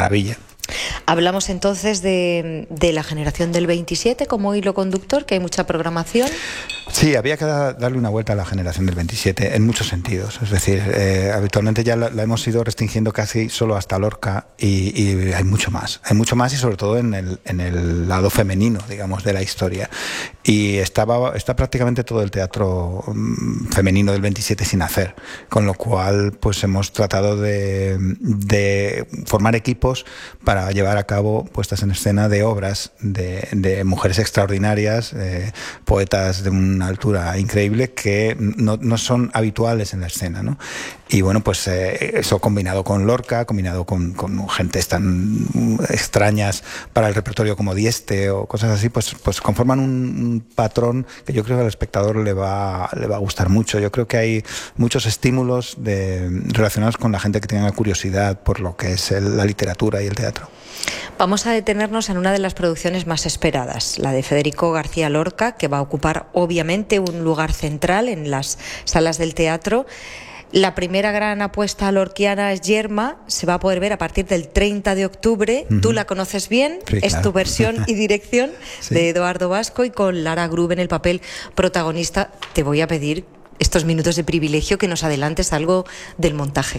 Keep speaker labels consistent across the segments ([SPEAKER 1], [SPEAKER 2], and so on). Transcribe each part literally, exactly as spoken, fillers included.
[SPEAKER 1] maravilla.
[SPEAKER 2] Hablamos entonces de, de la generación del veintisiete como hilo conductor, que hay mucha programación.
[SPEAKER 1] Sí, había que da, darle una vuelta a la generación del veintisiete en muchos sentidos. Es decir, eh, habitualmente ya la, la hemos ido restringiendo casi solo hasta Lorca y, y hay mucho más. Hay mucho más y sobre todo en el, en el lado femenino, digamos, de la historia. Y estaba, está prácticamente todo el teatro um, femenino del veintisiete sin hacer, con lo cual pues hemos tratado de, de formar equipos para llevar a cabo puestas en escena de obras de, de mujeres extraordinarias, eh, poetas de una altura increíble que no, no son habituales en la escena, ¿no? Y bueno, pues eh, eso combinado con Lorca, combinado con, con gentes tan extrañas para el repertorio como Dieste o cosas así, pues, pues conforman un, un patrón que yo creo que al espectador le va, le va a gustar mucho. Yo creo que hay muchos estímulos de, relacionados con la gente que tenga curiosidad por lo que es el, la literatura y el teatro.
[SPEAKER 2] Vamos a detenernos en una de las producciones más esperadas, la de Federico García Lorca, que va a ocupar obviamente un lugar central en las salas del teatro. La primera gran apuesta lorquiana es Yerma, se va a poder ver a partir del treinta de octubre. Uh-huh. Tú la conoces bien, sí, es claro. Tu versión y dirección sí. de Eduardo Vasco y con Lara Grube en el papel protagonista. Te voy a pedir estos minutos de privilegio que nos adelantes algo del montaje.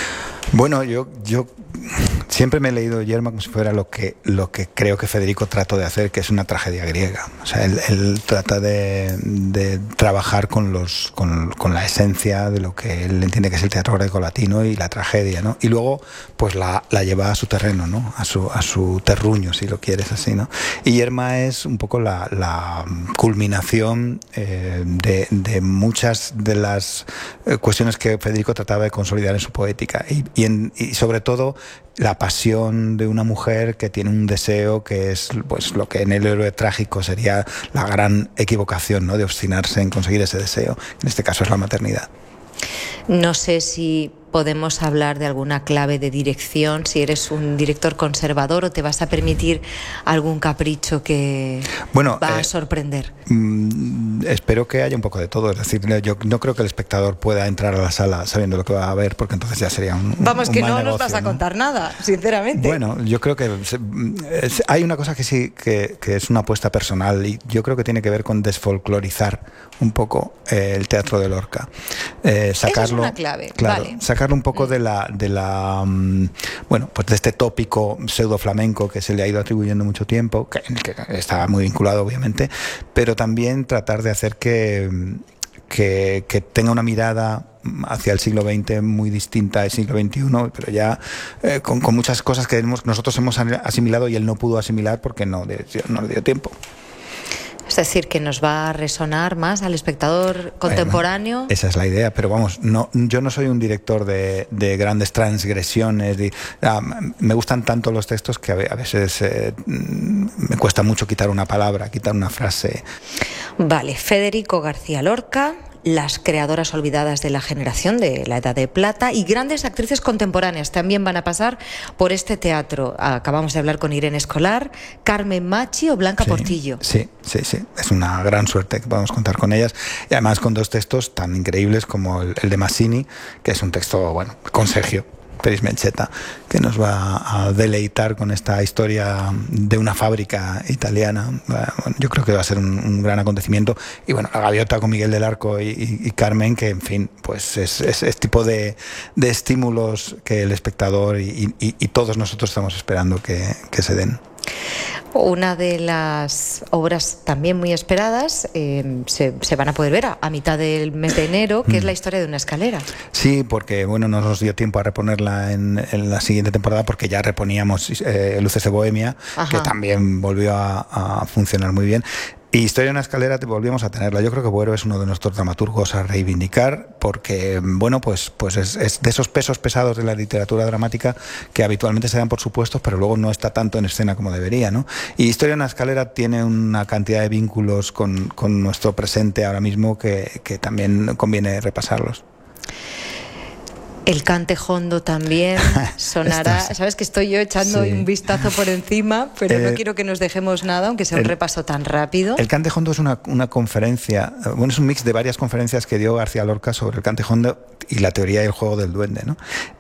[SPEAKER 1] Bueno, yo, yo siempre me he leído Yerma como si fuera lo que, lo que creo que Federico trató de hacer, que es una tragedia griega. O sea, él, él trata de, de trabajar con, los, con, con la esencia de lo que él entiende que es el teatro greco-latino y la tragedia, ¿no? Y luego, pues la, la lleva a su terreno, ¿no? A su, a su terruño, si lo quieres así, ¿no? Y Yerma es un poco la, la culminación eh, de, de muchas de las cuestiones que Federico trataba de consolidar en su poética. Y, y, en, y sobre todo la pasión de una mujer que tiene un deseo que es pues lo que en el héroe trágico sería la gran equivocación, ¿no? De obstinarse en conseguir ese deseo. En este caso es la maternidad.
[SPEAKER 2] No sé si podemos hablar de alguna clave de dirección, si eres un director conservador o te vas a permitir algún capricho que
[SPEAKER 1] bueno,
[SPEAKER 2] va
[SPEAKER 1] eh,
[SPEAKER 2] a sorprender.
[SPEAKER 1] Mm, espero que haya un poco de todo, es decir, yo no creo que el espectador pueda entrar a la sala sabiendo lo que va a ver, porque entonces ya sería un
[SPEAKER 2] Vamos,
[SPEAKER 1] un
[SPEAKER 2] que
[SPEAKER 1] mal
[SPEAKER 2] no
[SPEAKER 1] negocio,
[SPEAKER 2] nos vas a
[SPEAKER 1] ¿no?
[SPEAKER 2] contar nada, sinceramente.
[SPEAKER 1] Bueno, yo creo que se, es, hay una cosa que sí, que, que es una apuesta personal y yo creo que tiene que ver con desfolclorizar un poco eh, el teatro de Lorca. Eh, sacarlo,
[SPEAKER 2] Esa es una clave,
[SPEAKER 1] claro,
[SPEAKER 2] vale.
[SPEAKER 1] sacarlo un poco mm. de la, de la um, bueno, pues de este tópico pseudo flamenco que se le ha ido atribuyendo mucho tiempo, que, que está muy vinculado obviamente, pero también tratar de hacer que, que, que tenga una mirada hacia el siglo veinte muy distinta al siglo veintiuno, pero ya eh, con, con muchas cosas que hemos, nosotros hemos asimilado y él no pudo asimilar porque no, no le dio tiempo.
[SPEAKER 2] Es decir, que nos va a resonar más al espectador contemporáneo.
[SPEAKER 1] Bueno, esa es la idea, pero vamos, no, yo no soy un director de, de grandes transgresiones. De, ah, me gustan tanto los textos que a veces eh, me cuesta mucho quitar una palabra, quitar una frase.
[SPEAKER 2] Vale, Federico García Lorca, las creadoras olvidadas de la generación de la Edad de Plata y grandes actrices contemporáneas también van a pasar por este teatro. Acabamos de hablar con Irene Escolar, Carmen Machi o Blanca
[SPEAKER 1] sí,
[SPEAKER 2] Portillo.
[SPEAKER 1] Sí, sí, sí. Es una gran suerte que podamos contar con ellas. Y además con dos textos tan increíbles como el, el de Massini, que es un texto, bueno, con Sergio Peris Mencheta, que nos va a deleitar con esta historia de una fábrica italiana. Bueno, yo creo que va a ser un, un gran acontecimiento. Y bueno, La Gaviota con Miguel del Arco y, y, y Carmen, que en fin, pues es, es, es tipo de, de estímulos que el espectador y, y, y todos nosotros estamos esperando que, que se den.
[SPEAKER 2] Una de las obras también muy esperadas eh, se, se van a poder ver a, a mitad del mes de enero, que mm. es La historia de una escalera.
[SPEAKER 1] Sí, porque bueno, no nos dio tiempo a reponerla en, en la siguiente temporada porque ya reponíamos eh, Luces de Bohemia, Ajá. que también volvió a, a funcionar muy bien. Y Historia de una escalera te volvimos a tenerla. Yo creo que Buero es uno de nuestros dramaturgos a reivindicar porque, bueno, pues, pues es, es de esos pesos pesados de la literatura dramática que habitualmente se dan por supuestos, pero luego no está tanto en escena como debería, ¿no? Y Historia de una escalera tiene una cantidad de vínculos con, con nuestro presente ahora mismo que, que también conviene repasarlos.
[SPEAKER 2] El cante jondo también sonará. Sabes que estoy yo echando sí. un vistazo por encima, pero eh, no quiero que nos dejemos nada, aunque sea un el, repaso tan rápido.
[SPEAKER 1] El cante jondo es una, una conferencia, bueno, es un mix de varias conferencias que dio García Lorca sobre el cante jondo y la teoría y el juego del duende, ¿no?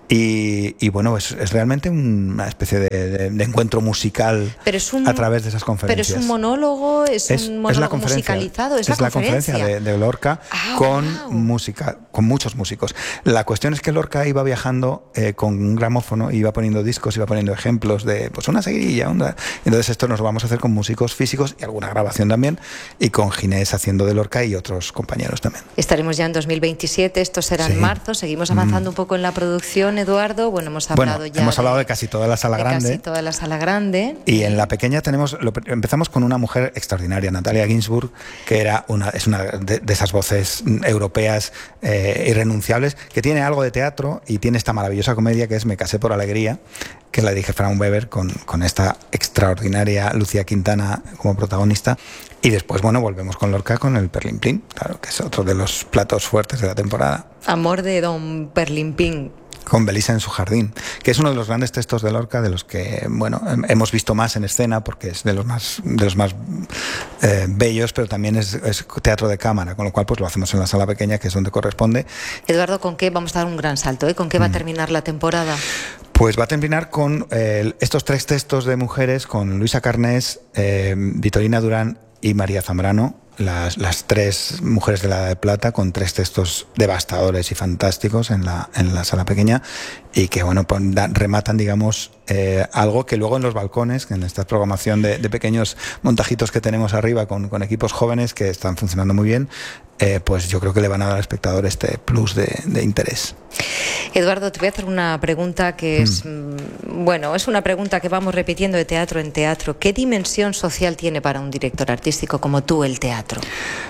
[SPEAKER 1] Y, y bueno, es, es realmente una especie de, de, de encuentro musical
[SPEAKER 2] un,
[SPEAKER 1] a través de esas conferencias.
[SPEAKER 2] Pero es un monólogo, es, es un monólogo es la
[SPEAKER 1] musicalizado,
[SPEAKER 2] es,
[SPEAKER 1] es
[SPEAKER 2] la
[SPEAKER 1] la conferencia, conferencia de, de Lorca ah, con wow. música, con muchos músicos. La cuestión es que Lorca iba viajando eh, con un gramófono, iba poniendo discos, iba poniendo ejemplos de pues una seguidilla, una... entonces esto nos lo vamos a hacer con músicos físicos y alguna grabación también, y con Ginés haciendo de Lorca y otros compañeros también.
[SPEAKER 2] Estaremos ya en dos mil veintisiete, esto será sí. en marzo, seguimos avanzando mm. un poco en la producción, Eduardo. Bueno, hemos hablado
[SPEAKER 1] bueno,
[SPEAKER 2] ya
[SPEAKER 1] hemos
[SPEAKER 2] de,
[SPEAKER 1] hablado de casi toda la sala
[SPEAKER 2] de
[SPEAKER 1] grande.
[SPEAKER 2] Casi toda la sala grande.
[SPEAKER 1] Y en la pequeña tenemos, lo, empezamos con una mujer extraordinaria, Natalia Ginsburg, que era una, es una de, de esas voces europeas eh, irrenunciables, que tiene algo de teatro y tiene esta maravillosa comedia que es Me casé por alegría, que la dije Frank Weber con, con esta extraordinaria Lucía Quintana como protagonista. Y después, bueno, volvemos con Lorca con el Perlimplín, claro, que es otro de los platos fuertes de la temporada.
[SPEAKER 2] Amor de don Perlimplín.
[SPEAKER 1] Con Belisa en su jardín, que es uno de los grandes textos de Lorca, de los que, bueno, hemos visto más en escena, porque es de los más, de los más eh, bellos, pero también es, es teatro de cámara, con lo cual pues lo hacemos en la sala pequeña, que es donde corresponde.
[SPEAKER 2] Eduardo, ¿con qué vamos a dar un gran salto? ¿eh? ¿Con qué va a terminar la temporada?
[SPEAKER 1] Pues va a terminar con eh, estos tres textos de mujeres, con Luisa Carnés, eh, Vitorina Durán y María Zambrano, las, las tres mujeres de la Edad de Plata, con tres textos devastadores y fantásticos en la, en la sala pequeña, y que bueno, pues, da, rematan, digamos, eh, algo que luego en los balcones, en esta programación de, de pequeños montajitos que tenemos arriba con, con equipos jóvenes que están funcionando muy bien, eh, pues yo creo que le van a dar al espectador este plus de, de interés.
[SPEAKER 2] Eduardo, te voy a hacer una pregunta que es, mm. bueno, es una pregunta que vamos repitiendo de teatro en teatro. ¿Qué dimensión social tiene para un director artístico como tú el teatro?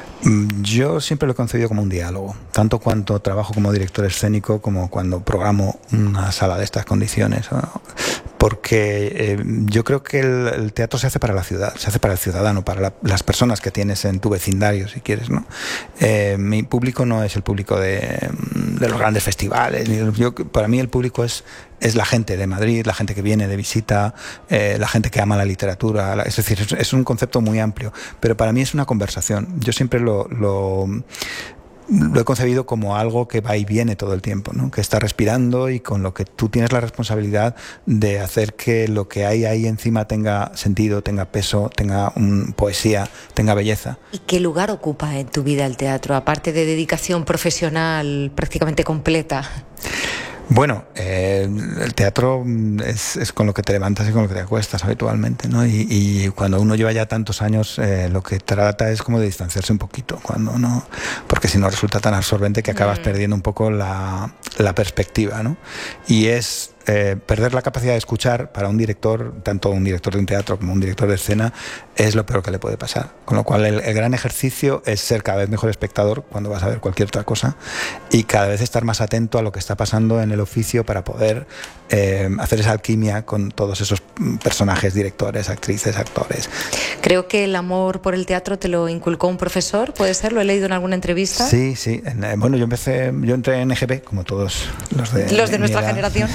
[SPEAKER 1] Yo siempre lo he concebido como un diálogo, tanto cuando trabajo como director escénico como cuando programo una sala de estas condiciones, ¿no? Porque eh, yo creo que el, el teatro se hace para la ciudad, se hace para el ciudadano, para la, las personas que tienes en tu vecindario, si quieres, ¿no? Eh, mi público no es el público de, de los grandes festivales. Yo, para mí el público es, es la gente de Madrid, la gente que viene de visita, eh, la gente que ama la literatura. La, es decir, es, es un concepto muy amplio, pero para mí es una conversación. Yo siempre lo... lo Lo he concebido como algo que va y viene todo el tiempo, ¿no? Que está respirando y con lo que tú tienes la responsabilidad de hacer que lo que hay ahí encima tenga sentido, tenga peso, tenga un, poesía, tenga belleza.
[SPEAKER 2] ¿Y qué lugar ocupa en tu vida el teatro, aparte de dedicación profesional prácticamente completa?
[SPEAKER 1] Bueno, eh, el teatro es, es con lo que te levantas y con lo que te acuestas habitualmente, ¿no? Y, y cuando uno lleva ya tantos años, eh, lo que trata es como de distanciarse un poquito, cuando no, porque si no resulta tan absorbente que acabas mm. perdiendo un poco la, la perspectiva, ¿no? Y es eh, perder la capacidad de escuchar para un director, tanto un director de un teatro como un director de escena, es lo peor que le puede pasar. Con lo cual el, el gran ejercicio es ser cada vez mejor espectador cuando vas a ver cualquier otra cosa y cada vez estar más atento a lo que está pasando en el oficio para poder eh, hacer esa alquimia con todos esos personajes, directores, actrices, actores.
[SPEAKER 2] Creo que el amor por el teatro te lo inculcó un profesor, ¿puede ser? ¿Lo he leído en alguna entrevista?
[SPEAKER 1] Sí, sí. En, bueno, yo empecé, yo entré en E G B, como todos los de,
[SPEAKER 2] los de, de nuestra
[SPEAKER 1] edad.
[SPEAKER 2] generación.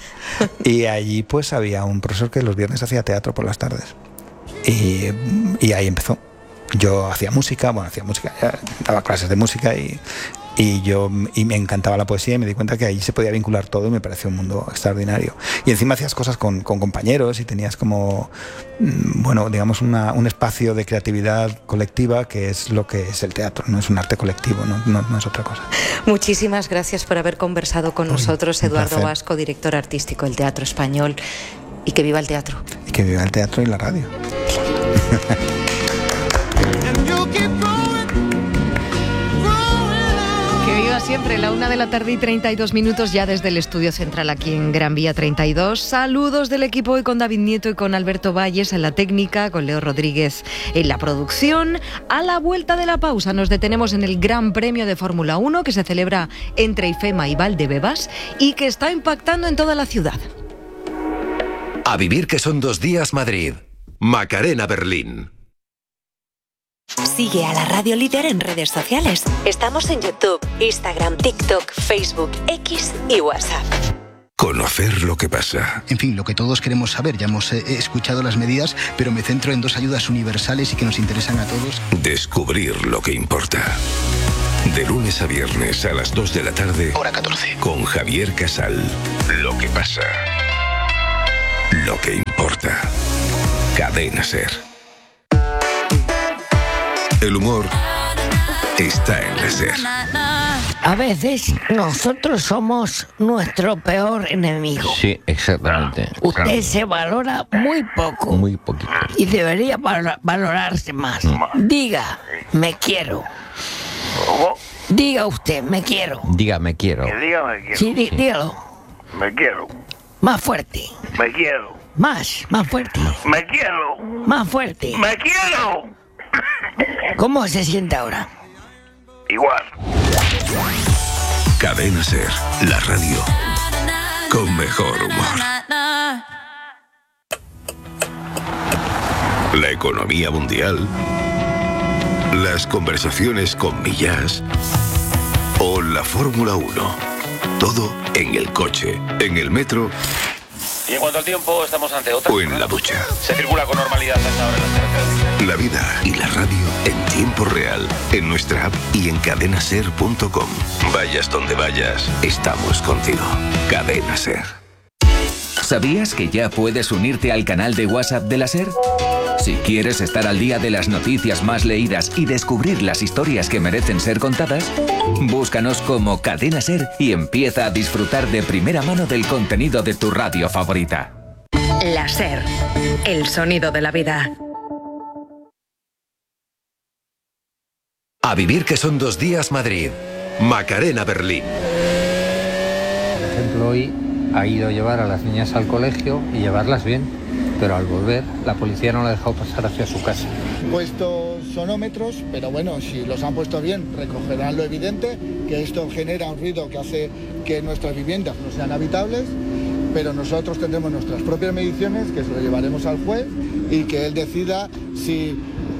[SPEAKER 1] Y allí pues había un profesor que los viernes hacía teatro por las tardes. Y, y ahí empezó. Yo hacía música, bueno, hacía música, daba clases de música y, y yo y me encantaba la poesía y me di cuenta que ahí se podía vincular todo y me pareció un mundo extraordinario. Y encima hacías cosas con, con compañeros y tenías como, bueno, digamos una, un espacio de creatividad colectiva que es lo que es el teatro, no es un arte colectivo, no, no, no es otra cosa.
[SPEAKER 2] Muchísimas gracias por haber conversado con Uy, nosotros, Eduardo
[SPEAKER 1] placer.
[SPEAKER 2] Vasco, director artístico del Teatro Español. Y que viva el teatro.
[SPEAKER 1] Y que viva el teatro y la radio.
[SPEAKER 2] Que viva siempre, la una de la tarde y treinta y dos minutos ya desde el estudio central aquí en Gran Vía treinta y dos. Saludos del equipo hoy con David Nieto y con Alberto Valles en la técnica, con Leo Rodríguez en la producción. A la vuelta de la pausa nos detenemos en el Gran Premio de Fórmula uno que se celebra entre IFEMA y Valdebebas y que está impactando en toda la ciudad.
[SPEAKER 3] A vivir que son dos días Madrid. Macarena Berlín.
[SPEAKER 4] Sigue a la Radio Líder en redes sociales. Estamos en YouTube, Instagram, TikTok, Facebook, X y WhatsApp.
[SPEAKER 3] Conocer lo que pasa.
[SPEAKER 5] En fin, lo que todos queremos saber. Ya hemos eh, escuchado las medidas, pero me centro en dos ayudas universales y que nos interesan a todos.
[SPEAKER 3] Descubrir lo que importa.
[SPEAKER 6] De lunes a viernes a las dos de la tarde,
[SPEAKER 5] hora catorce.
[SPEAKER 6] Con Javier Casal. Lo que pasa. Lo que importa. Cadena SER. El humor está en la SER.
[SPEAKER 7] A veces nosotros somos nuestro peor enemigo.
[SPEAKER 8] Sí, exactamente.
[SPEAKER 7] Usted se valora muy poco.
[SPEAKER 8] Muy poquito.
[SPEAKER 7] Y debería val- valorarse más. Mm. Diga, me quiero. Diga usted, me quiero.
[SPEAKER 8] Diga, me quiero.
[SPEAKER 9] Que diga, me quiero.
[SPEAKER 7] Sí, dí- dígalo.
[SPEAKER 9] Me quiero.
[SPEAKER 7] Más fuerte.
[SPEAKER 9] Me quiero.
[SPEAKER 7] Más, más fuerte.
[SPEAKER 9] Me quiero.
[SPEAKER 7] Más fuerte.
[SPEAKER 9] Me quiero.
[SPEAKER 7] ¿Cómo se siente ahora?
[SPEAKER 9] Igual.
[SPEAKER 6] Cadena SER, la radio con mejor humor. La economía mundial, las conversaciones con Millás o la Fórmula uno. Todo en el coche, en el metro.
[SPEAKER 10] Y en cuanto al tiempo, estamos ante otra.
[SPEAKER 6] O en la ducha.
[SPEAKER 10] Se circula con normalidad hasta ahora en las carreteras.
[SPEAKER 6] La vida y la radio en tiempo real, en nuestra app y en cadena ser punto com. Vayas donde vayas, estamos contigo. Cadena SER.
[SPEAKER 11] ¿Sabías que ya puedes unirte al canal de WhatsApp de la SER? Si quieres estar al día de las noticias más leídas y descubrir las historias que merecen ser contadas, búscanos como Cadena SER y empieza a disfrutar de primera mano del contenido de tu radio favorita.
[SPEAKER 4] La SER, el sonido de la vida.
[SPEAKER 3] A vivir que son dos días Madrid. Macarena Berlín.
[SPEAKER 12] Por ejemplo, hoy ha ido a llevar a las niñas al colegio y llevarlas bien, pero al volver la policía no la ha dejado pasar hacia su casa.
[SPEAKER 13] Puesto sonómetros, pero bueno, si los han puesto bien, recogerán lo evidente, que esto genera un ruido que hace que nuestras viviendas no sean habitables, pero nosotros tendremos nuestras propias mediciones, que se lo llevaremos al juez y que él decida si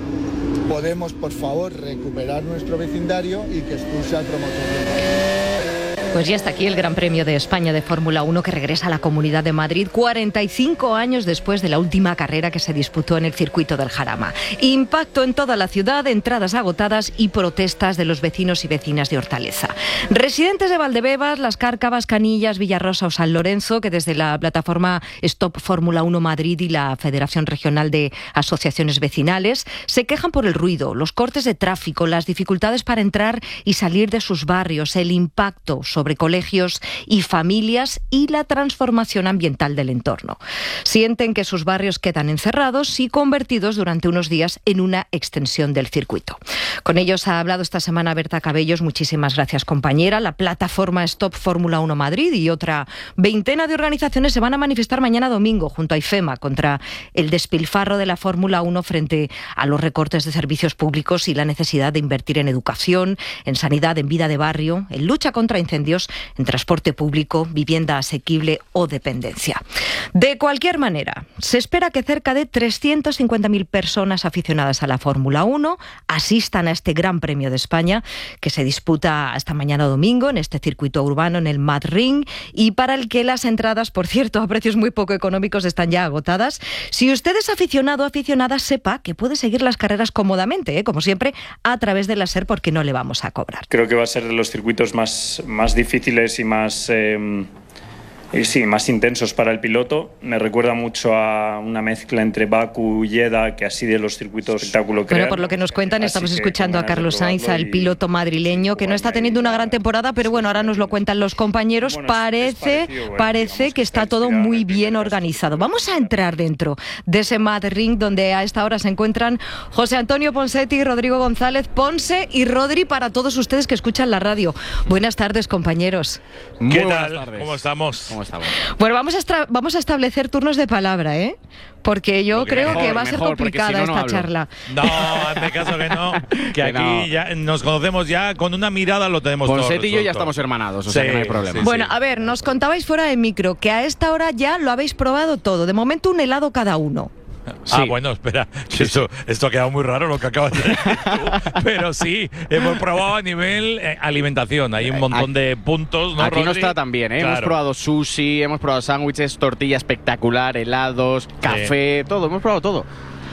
[SPEAKER 13] podemos, por favor, recuperar nuestro vecindario y que expulse al promotor del parque.
[SPEAKER 14] Pues ya está aquí el Gran Premio de España de Fórmula uno que regresa a la Comunidad de Madrid cuarenta y cinco años después de la última carrera que se disputó en el circuito del Jarama. Impacto en toda la ciudad, entradas agotadas y protestas de los vecinos y vecinas de Hortaleza. Residentes de Valdebebas, Las Cárcavas, Canillas, Villarrosa o San Lorenzo, que desde la plataforma Stop Fórmula uno Madrid y la Federación Regional de Asociaciones Vecinales se quejan por el ruido, los cortes de tráfico, las dificultades para entrar y salir de sus barrios, el impacto sobre sobre colegios y familias y la transformación ambiental del entorno. Sienten que sus barrios quedan encerrados y convertidos durante unos días en una extensión del circuito. Con ellos ha hablado esta semana Berta Cabellos. Muchísimas gracias, compañera. La plataforma Stop Fórmula uno Madrid y otra veintena de organizaciones se van a manifestar mañana domingo junto a IFEMA contra el despilfarro de la Fórmula uno frente a los recortes de servicios públicos y la necesidad de invertir en educación, en sanidad, en vida de barrio, en lucha contra incendios, en transporte público, vivienda asequible o dependencia. De cualquier manera, se espera que cerca de trescientas cincuenta mil personas aficionadas a la Fórmula uno asistan a este Gran Premio de España que se disputa hasta mañana domingo en este circuito urbano, en el Mad Ring, y para el que las entradas, por cierto, a precios muy poco económicos, están ya agotadas. Si usted es aficionado o aficionada, sepa que puede seguir las carreras cómodamente, ¿eh? como siempre, a través de la SER, porque no le vamos a cobrar.
[SPEAKER 15] Creo que va a ser de los circuitos más, más difíciles y más, eh, y sí, más intensos para el piloto. Me recuerda mucho a una mezcla entre Baku y Jeddah, que así de los circuitos espectáculo crean.
[SPEAKER 14] Bueno, por lo que nos cuentan,
[SPEAKER 15] Así
[SPEAKER 14] estamos
[SPEAKER 15] que
[SPEAKER 14] escuchando a Carlos Sainz, al piloto madrileño, que no está teniendo una gran temporada, pero bueno, ahora nos lo cuentan los compañeros.
[SPEAKER 15] Bueno,
[SPEAKER 14] parece
[SPEAKER 15] es parecido, bueno,
[SPEAKER 14] parece que está todo muy bien organizado. Vamos a entrar dentro de ese Mad Ring, donde a esta hora se encuentran José Antonio Ponsetti y Rodrigo González. Ponce y Rodri, para todos ustedes que escuchan la radio. Buenas tardes, compañeros.
[SPEAKER 16] ¿Qué tal? ¿Cómo estamos?
[SPEAKER 17] ¿Cómo estamos?
[SPEAKER 14] Bueno, vamos a, estra- vamos a establecer turnos de palabra, ¿eh? Porque yo
[SPEAKER 16] Lo que
[SPEAKER 14] creo
[SPEAKER 16] mejor,
[SPEAKER 14] que va a ser
[SPEAKER 17] mejor, porque
[SPEAKER 14] complicada
[SPEAKER 17] si no, no
[SPEAKER 14] esta
[SPEAKER 17] hablo.
[SPEAKER 14] charla.
[SPEAKER 16] No, hazme caso que no. Que
[SPEAKER 17] Que
[SPEAKER 16] aquí
[SPEAKER 17] no.
[SPEAKER 16] ya nos conocemos ya, con una mirada lo tenemos todo
[SPEAKER 17] Ponset y yo ya
[SPEAKER 16] resuelto.
[SPEAKER 17] estamos hermanados, o sea
[SPEAKER 16] Sí,
[SPEAKER 17] que no hay problema.
[SPEAKER 16] sí,
[SPEAKER 14] Bueno,
[SPEAKER 16] sí.
[SPEAKER 14] a ver, nos contabais fuera de micro que a esta hora ya lo habéis probado todo. De momento un helado cada uno.
[SPEAKER 16] Ah,
[SPEAKER 17] Sí.
[SPEAKER 16] bueno, espera. Esto, esto ha quedado muy raro lo que acabas de decir tú. Pero sí, hemos probado a nivel eh, alimentación. Hay un montón de puntos, ¿no,
[SPEAKER 17] Aquí nos
[SPEAKER 16] Rodri?
[SPEAKER 17] tratan bien, ¿eh? Hemos
[SPEAKER 16] Claro.
[SPEAKER 17] probado sushi, hemos probado sándwiches, tortilla espectacular, helados, café, todo, hemos probado todo.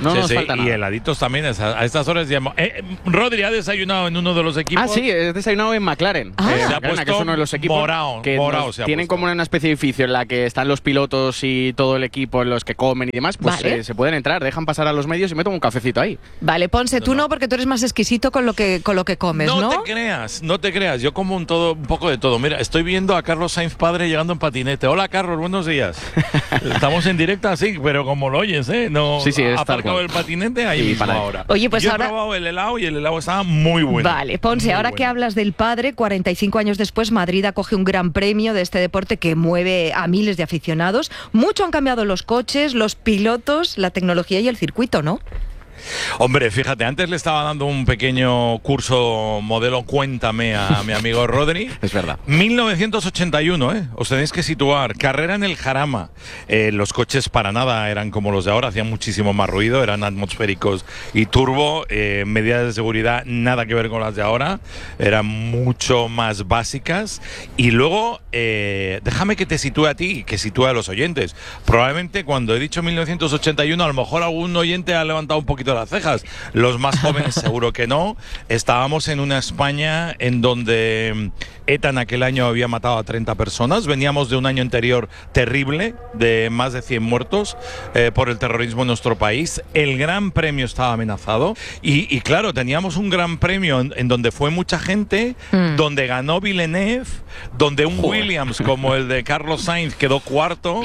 [SPEAKER 17] no
[SPEAKER 16] sí,
[SPEAKER 17] nos
[SPEAKER 16] sí,
[SPEAKER 17] falta nada.
[SPEAKER 16] Y heladitos también, a estas horas llamo. Eh, Rodri ha desayunado en uno de los equipos.
[SPEAKER 17] Ah, sí, he desayunado en McLaren.
[SPEAKER 16] Ah.
[SPEAKER 17] Eh,
[SPEAKER 16] Se ha
[SPEAKER 17] McLaren,
[SPEAKER 16] puesto
[SPEAKER 17] que es uno de los equipos
[SPEAKER 16] morao,
[SPEAKER 17] que
[SPEAKER 16] morao
[SPEAKER 17] nos
[SPEAKER 16] se ha
[SPEAKER 17] tienen
[SPEAKER 16] puesto.
[SPEAKER 17] como una especie de edificio en la que están los pilotos y todo el equipo en los que comen y demás, pues
[SPEAKER 14] Vale.
[SPEAKER 17] eh, se pueden entrar, dejan pasar a los medios y me tomo un cafecito ahí.
[SPEAKER 14] Vale, Ponce, tú no, porque tú eres más exquisito con lo que, con lo que comes, ¿no?
[SPEAKER 16] No te creas, no te creas. Yo como un, todo, un poco de todo. Mira, estoy viendo a Carlos Sainz padre llegando en patinete. Hola, Carlos, buenos días. Estamos en directo así, pero como lo oyes, ¿eh? No,
[SPEAKER 17] Sí, sí, es
[SPEAKER 16] ha
[SPEAKER 17] tal
[SPEAKER 16] aparcado
[SPEAKER 17] cual.
[SPEAKER 16] el patinete ahí
[SPEAKER 17] Y
[SPEAKER 16] mismo
[SPEAKER 17] para-
[SPEAKER 16] ahora.
[SPEAKER 14] Oye, pues
[SPEAKER 16] Yo
[SPEAKER 14] ahora-
[SPEAKER 16] he probado el helado y el helado estaba muy bueno.
[SPEAKER 14] Vale, Ponce,
[SPEAKER 16] Muy
[SPEAKER 14] ahora
[SPEAKER 16] bueno.
[SPEAKER 14] que hablas del padre, cuarenta y cinco años después, Madrid acoge un gran premio de este deporte que mueve a miles de aficionados. Mucho han cambiado los coches, los pilotos, la tecnología y el circuito, ¿no?
[SPEAKER 16] Hombre, fíjate, antes le estaba dando un pequeño curso modelo Cuéntame a mi amigo Rodri.
[SPEAKER 17] Es verdad.
[SPEAKER 16] mil novecientos ochenta y uno, ¿eh? Os tenéis que situar. Carrera en el Jarama. Eh, los coches para nada eran como los de ahora, hacían muchísimo más ruido, eran atmosféricos y turbo. Eh, medidas de seguridad nada que ver con las de ahora, eran mucho más básicas. Y luego, eh, déjame que te sitúe a ti y que sitúe a los oyentes. Probablemente cuando he dicho mil novecientos ochenta y uno, a lo mejor algún oyente ha levantado un poquito las cejas. Los más jóvenes seguro que no. Estábamos en una España en donde ETA en aquel año había matado a treinta personas. Veníamos de un año anterior terrible, de más de cien muertos eh, por el terrorismo en nuestro país. El Gran Premio estaba amenazado y, y claro, teníamos un Gran Premio en, en donde fue mucha gente,
[SPEAKER 14] Mm.
[SPEAKER 16] donde ganó Villeneuve, donde un Williams como el de Carlos Sainz quedó cuarto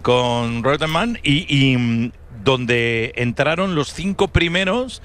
[SPEAKER 16] con Reutemann y, y mm, donde entraron los cinco primeros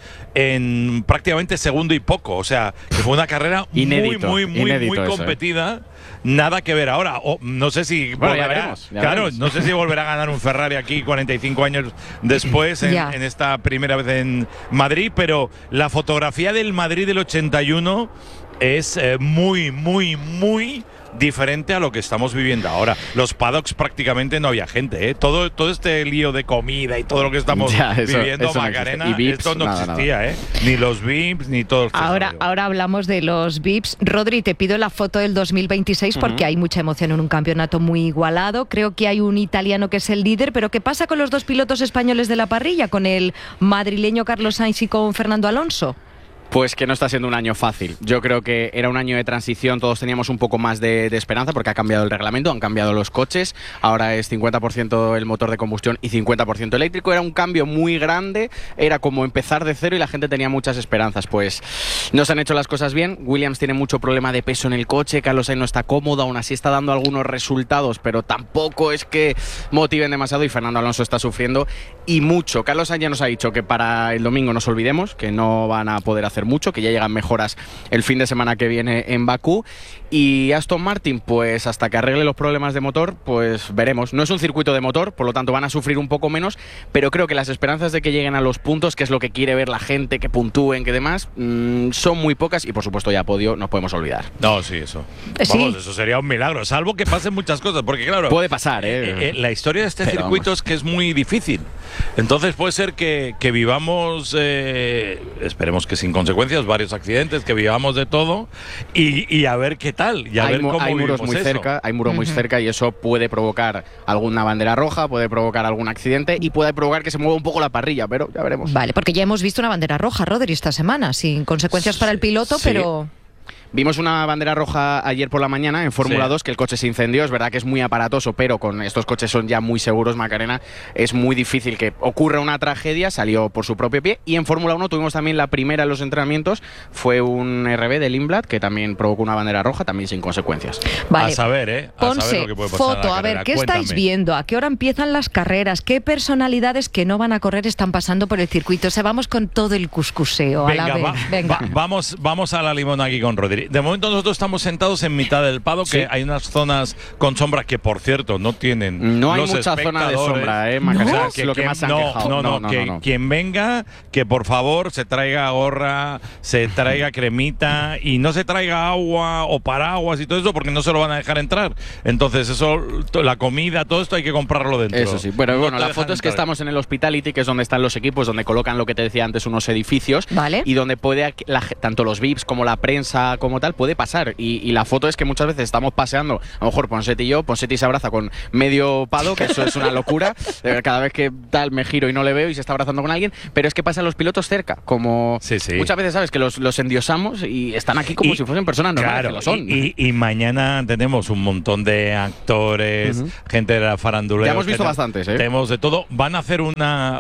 [SPEAKER 16] en prácticamente segundo y poco. O sea, que fue una carrera
[SPEAKER 17] Inédito,
[SPEAKER 16] muy, muy, muy,
[SPEAKER 17] inédito
[SPEAKER 16] muy
[SPEAKER 17] eso, ¿eh?
[SPEAKER 16] competida. Nada que ver ahora. O no sé si
[SPEAKER 17] Bueno, ya
[SPEAKER 16] volverá-
[SPEAKER 17] veremos, ya
[SPEAKER 16] claro,
[SPEAKER 17] veremos.
[SPEAKER 16] no sé si volverá a ganar un Ferrari aquí cuarenta y cinco años después en,
[SPEAKER 14] Ya.
[SPEAKER 16] en esta primera vez en Madrid, pero la fotografía del Madrid del ochenta y uno es eh, muy, muy, muy diferente a lo que estamos viviendo ahora. Los paddocks prácticamente no había gente, ¿eh? Todo, todo este lío de comida y todo lo que estamos
[SPEAKER 17] Ya, eso-
[SPEAKER 16] viviendo,
[SPEAKER 17] eso no
[SPEAKER 16] Macarena,
[SPEAKER 17] existe. Y V I Ps,
[SPEAKER 16] esto no
[SPEAKER 17] nada,
[SPEAKER 16] existía, ¿eh? Ni los V I Ps, ni todo esto.
[SPEAKER 14] Ahora, ahora hablamos de los V I Ps. Rodri, te pido la foto del dos mil veintiséis porque
[SPEAKER 17] Ujú.
[SPEAKER 14] hay mucha emoción en un campeonato muy igualado. Creo que hay un italiano que es el líder, pero ¿qué pasa con los dos pilotos españoles de la parrilla? Con el madrileño Carlos Sainz y con Fernando Alonso.
[SPEAKER 17] Pues que no está siendo un año fácil. Yo creo que era un año de transición, todos teníamos un poco más de, de esperanza porque ha cambiado el reglamento, han cambiado los coches, ahora es cincuenta por ciento el motor de combustión y cincuenta por ciento eléctrico, era un cambio muy grande, era como empezar de cero y la gente tenía muchas esperanzas. Pues no se han hecho las cosas bien, Williams tiene mucho problema de peso en el coche, Carlos Sainz no está cómodo, aún así está dando algunos resultados, pero tampoco es que motiven demasiado y Fernando Alonso está sufriendo y mucho. Carlos Sainz ya nos ha dicho que para el domingo nos olvidemos, que no van a poder hacer mucho, que ya llegan mejoras el fin de semana que viene en Bakú. Y Aston Martin, pues hasta que arregle los problemas de motor, pues veremos. No es un circuito de motor, por lo tanto van a sufrir un poco menos, pero creo que las esperanzas de que lleguen a los puntos, que es lo que quiere ver la gente, que puntúen, que demás, mmm, son muy pocas y por supuesto ya podio no podemos olvidar.
[SPEAKER 16] No, sí, eso.
[SPEAKER 14] Eh, sí.
[SPEAKER 16] Vamos, eso sería un milagro, salvo que pasen muchas cosas, porque claro...
[SPEAKER 17] Puede pasar, ¿eh?
[SPEAKER 16] eh, eh, la historia de este
[SPEAKER 17] Pero
[SPEAKER 16] circuito
[SPEAKER 17] vamos.
[SPEAKER 16] es que es muy difícil. Entonces puede ser que, que vivamos, eh, esperemos que sin consecuencias, varios accidentes, que vivamos de todo y, y a ver qué tal, y a
[SPEAKER 17] hay,
[SPEAKER 16] ver
[SPEAKER 17] mu-
[SPEAKER 16] cómo
[SPEAKER 17] hay muros
[SPEAKER 16] vivimos
[SPEAKER 17] muy
[SPEAKER 16] eso.
[SPEAKER 17] cerca, hay muros muy
[SPEAKER 14] Ujú.
[SPEAKER 17] cerca y eso puede provocar alguna bandera roja, puede provocar algún accidente y puede provocar que se mueva un poco la parrilla, pero ya veremos.
[SPEAKER 14] Vale, porque ya hemos visto una bandera roja, Rodri, esta semana, sin consecuencias para el piloto,
[SPEAKER 17] Sí.
[SPEAKER 14] pero...
[SPEAKER 17] Vimos una bandera roja ayer por la mañana en Fórmula
[SPEAKER 16] Sí.
[SPEAKER 17] dos, que el coche se incendió. Es verdad que es muy aparatoso, pero con estos coches son ya muy seguros, Macarena. Es muy difícil que ocurra una tragedia. Salió por su propio pie. Y en Fórmula uno tuvimos también la primera en los entrenamientos. Fue un R B de Lindblad que también provocó una bandera roja, también sin consecuencias.
[SPEAKER 14] Vale.
[SPEAKER 16] A saber, ¿eh? A saber
[SPEAKER 14] Ponce,
[SPEAKER 16] lo que puede pasar en la
[SPEAKER 14] foto, a ver,
[SPEAKER 16] carrera.
[SPEAKER 14] ¿qué estáis
[SPEAKER 16] Cuéntame.
[SPEAKER 14] viendo? ¿A qué hora empiezan las carreras? ¿Qué personalidades que no van a correr están pasando por el circuito? O sea, vamos con todo el cuscuseo a la
[SPEAKER 16] Venga,
[SPEAKER 14] vez.
[SPEAKER 16] va-
[SPEAKER 14] Venga.
[SPEAKER 16] va- vamos, vamos a la limona aquí con Rodri. De momento nosotros estamos sentados en mitad del paddock,
[SPEAKER 17] Sí.
[SPEAKER 16] que hay unas zonas con sombra que, por cierto, no tienen
[SPEAKER 17] No hay
[SPEAKER 16] los
[SPEAKER 17] mucha zona de
[SPEAKER 16] espectadores.
[SPEAKER 17] sombra, ¿eh, Macarena?
[SPEAKER 16] O sea,
[SPEAKER 17] Es lo que
[SPEAKER 16] quien-
[SPEAKER 17] más se han
[SPEAKER 16] no,
[SPEAKER 17] quejado.
[SPEAKER 16] No, no,
[SPEAKER 17] No, no,
[SPEAKER 16] que
[SPEAKER 17] no, no.
[SPEAKER 16] quien venga, que por favor se traiga gorra, se traiga cremita y no se traiga agua o paraguas y todo eso porque no se lo van a dejar entrar. Entonces eso, to- la comida, todo esto hay que comprarlo dentro.
[SPEAKER 17] Eso sí. Bueno,
[SPEAKER 16] No
[SPEAKER 17] bueno
[SPEAKER 16] te
[SPEAKER 17] la
[SPEAKER 16] dejan
[SPEAKER 17] foto es que
[SPEAKER 16] entrar.
[SPEAKER 17] estamos en el Hospitality, que es donde están los equipos, donde colocan lo que te decía antes, unos edificios.
[SPEAKER 14] Vale.
[SPEAKER 17] Y donde puede, la ge- tanto los V I Ps como la prensa, como como tal, puede pasar. Y, y la foto es que muchas veces estamos paseando, a lo mejor Ponseti y yo, Ponseti se abraza con medio pado, que eso es una locura. Cada vez que tal me giro y no le veo y se está abrazando con alguien, pero es que pasan los pilotos cerca, como
[SPEAKER 16] sí, sí.
[SPEAKER 17] muchas veces sabes que los, los endiosamos y están aquí como
[SPEAKER 16] y,
[SPEAKER 17] si fuesen personas normales,
[SPEAKER 16] claro,
[SPEAKER 17] que lo son.
[SPEAKER 16] Y, y, y mañana tenemos un montón de actores, uh-huh. gente de la farandulera.
[SPEAKER 17] Ya hemos visto bastantes, ¿eh?
[SPEAKER 16] Tenemos de todo. Van a hacer una,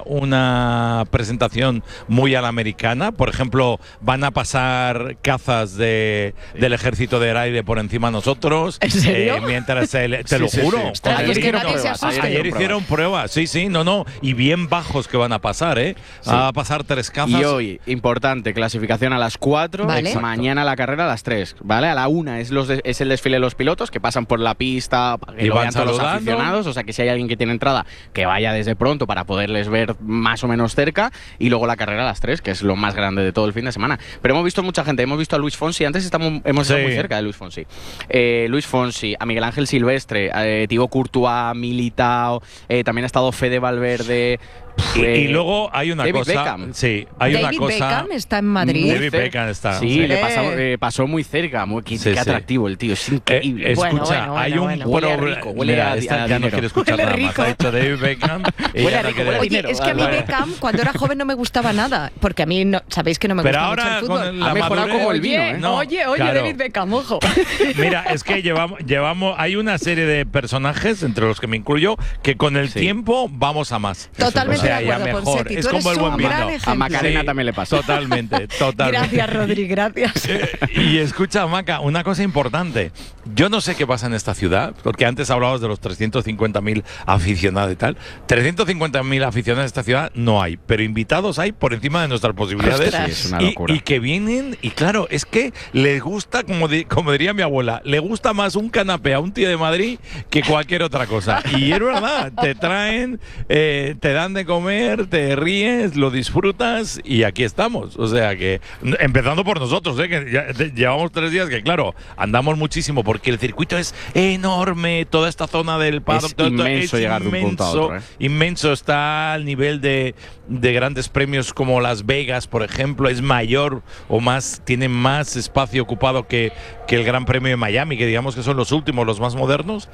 [SPEAKER 16] una presentación muy a la americana. Por ejemplo, van a pasar cazas de, sí. del ejército del aire por encima de nosotros.
[SPEAKER 14] ¿En serio?
[SPEAKER 16] Eh, mientras se, te lo
[SPEAKER 17] sí,
[SPEAKER 16] juro.
[SPEAKER 17] Sí, sí.
[SPEAKER 14] Ostras,
[SPEAKER 16] ayer
[SPEAKER 14] pues que
[SPEAKER 16] hicieron,
[SPEAKER 14] nadie se
[SPEAKER 16] pruebas,
[SPEAKER 14] asuste.
[SPEAKER 16] ayer hicieron pruebas. Sí, sí, no, no. Y bien bajos que van a pasar, ¿eh?
[SPEAKER 17] Sí.
[SPEAKER 16] Va a pasar tres cazas.
[SPEAKER 17] Y hoy, importante, clasificación a las cuatro,
[SPEAKER 14] vale.
[SPEAKER 17] mañana la carrera a las tres, ¿vale? A la una es, los de, es el desfile de los pilotos que pasan por la pista, que
[SPEAKER 16] y
[SPEAKER 17] lo
[SPEAKER 16] van
[SPEAKER 17] vean todos los
[SPEAKER 16] saludando.
[SPEAKER 17] aficionados, o sea que si hay alguien que tiene entrada, que vaya desde pronto para poderles ver más o menos cerca, y luego la carrera a las tres, que es lo más grande de todo el fin de semana. Pero hemos visto mucha gente, hemos visto a Luis Fonsi, antes estamos, hemos estado
[SPEAKER 16] sí.
[SPEAKER 17] muy cerca de Luis Fonsi. Eh, Luis Fonsi, a Miguel Ángel Silvestre, eh, Thibaut Courtois, Militao, eh, también ha estado Fede Valverde.
[SPEAKER 16] Y, y luego hay una
[SPEAKER 17] David
[SPEAKER 16] cosa.
[SPEAKER 17] Beckham.
[SPEAKER 16] Sí, hay
[SPEAKER 14] David
[SPEAKER 16] una cosa.
[SPEAKER 14] Beckham está en Madrid.
[SPEAKER 16] David Beckham está.
[SPEAKER 17] Sí,
[SPEAKER 16] sí.
[SPEAKER 17] le pasó, eh, pasó muy cerca. Muy, qué,
[SPEAKER 16] sí,
[SPEAKER 17] qué
[SPEAKER 16] sí.
[SPEAKER 17] atractivo el tío, es increíble.
[SPEAKER 16] Eh, escucha,
[SPEAKER 14] bueno, bueno,
[SPEAKER 16] hay
[SPEAKER 14] bueno,
[SPEAKER 16] un
[SPEAKER 14] bueno.
[SPEAKER 17] Huele
[SPEAKER 16] pro-
[SPEAKER 17] rico, huele
[SPEAKER 16] Mira,
[SPEAKER 17] a-
[SPEAKER 16] esta
[SPEAKER 17] a
[SPEAKER 16] ya no
[SPEAKER 17] dinero.
[SPEAKER 16] quiere escuchar
[SPEAKER 14] Huele
[SPEAKER 16] nada más.
[SPEAKER 14] rico.
[SPEAKER 16] Ha dicho David Beckham. ella
[SPEAKER 17] Huele
[SPEAKER 16] no
[SPEAKER 17] rico,
[SPEAKER 16] quiere-
[SPEAKER 17] huele
[SPEAKER 14] Oye,
[SPEAKER 17] dinero.
[SPEAKER 14] es que a mí
[SPEAKER 17] Vale.
[SPEAKER 14] Beckham, cuando era joven, no me gustaba nada. Porque a mí, no, sabéis que no me
[SPEAKER 16] Pero
[SPEAKER 14] gusta
[SPEAKER 16] ahora
[SPEAKER 14] mucho el fútbol.
[SPEAKER 16] con la
[SPEAKER 17] Ha mejorado
[SPEAKER 16] madurez-
[SPEAKER 17] como el vino,
[SPEAKER 14] Oye,
[SPEAKER 17] ¿eh?
[SPEAKER 16] No,
[SPEAKER 14] oye, oye,
[SPEAKER 16] claro.
[SPEAKER 14] David Beckham, ojo.
[SPEAKER 16] Mira, es que llevamos, llevamos, hay una serie de personajes, entre los que me incluyo, que con el
[SPEAKER 17] Sí.
[SPEAKER 16] tiempo vamos a más.
[SPEAKER 14] Totalmente
[SPEAKER 16] O sea,
[SPEAKER 14] de
[SPEAKER 16] ya
[SPEAKER 14] acuerdo,
[SPEAKER 16] mejor.
[SPEAKER 14] Ponseti.
[SPEAKER 16] Es
[SPEAKER 14] Tú
[SPEAKER 16] como
[SPEAKER 14] eres
[SPEAKER 16] el buen
[SPEAKER 14] un
[SPEAKER 16] vino.
[SPEAKER 14] gran
[SPEAKER 17] A
[SPEAKER 14] ejemplo.
[SPEAKER 17] Macarena
[SPEAKER 16] Sí,
[SPEAKER 17] también le pasa.
[SPEAKER 16] Totalmente, totalmente.
[SPEAKER 14] Gracias, Rodri, gracias.
[SPEAKER 16] Y escucha, Maca, una cosa importante. Yo no sé qué pasa en esta ciudad, porque antes hablabas de los trescientos cincuenta mil aficionados y tal. trescientos cincuenta mil aficionados en esta ciudad no hay, pero invitados hay por encima de nuestras posibilidades.
[SPEAKER 17] Ostras. Sí, es una
[SPEAKER 16] y,
[SPEAKER 17] locura.
[SPEAKER 16] y que vienen, y claro, es que les gusta, como, di- como diría mi abuela, le gusta más un canapé a un tío de Madrid que cualquier otra cosa. Y es verdad, te traen, eh, te dan de comer, te ríes, lo disfrutas y aquí estamos. O sea que, empezando por nosotros, ¿eh? que ya, te- llevamos tres días que, claro, andamos muchísimo porque el circuito es enorme, toda esta zona del paddock,
[SPEAKER 17] Es
[SPEAKER 16] todo esto
[SPEAKER 17] inmenso llegar de un punto a
[SPEAKER 16] inmenso,
[SPEAKER 17] otro, ¿eh?
[SPEAKER 16] inmenso, está al nivel de, de grandes premios como Las Vegas, por ejemplo, es mayor o más, tiene más espacio ocupado que, que el Gran Premio de Miami, que digamos que son los últimos, los más modernos,